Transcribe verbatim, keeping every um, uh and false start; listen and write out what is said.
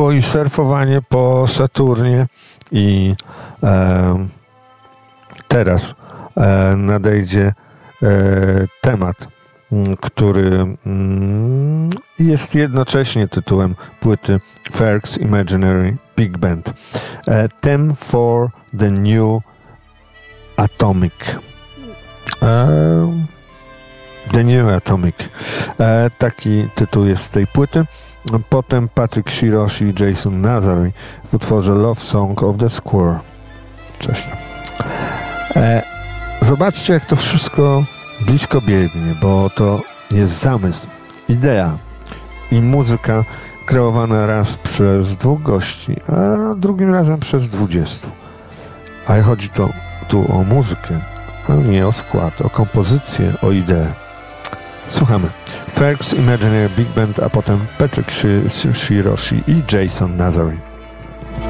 było i surfowanie po Saturnie i e, teraz e, nadejdzie e, temat, który mm, jest jednocześnie tytułem płyty Ferg's Imaginary Big Band. E, Theme for the New Atomic. E, the New Atomic. E, taki tytuł jest tej płyty. Potem Patrick Shiroshi i Jason Nazary w utworze Love Song of the Square. Coś tam. E, zobaczcie, jak to wszystko blisko biegnie, bo to jest zamysł, idea i muzyka kreowana raz przez dwóch gości, a drugim razem przez dwudziestu. A chodzi to tu o muzykę, a nie o skład, o kompozycję, o ideę. Słuchamy. Ferg's Imaginary Big Band, a potem Patrick Shiroshi i Jason Nazary.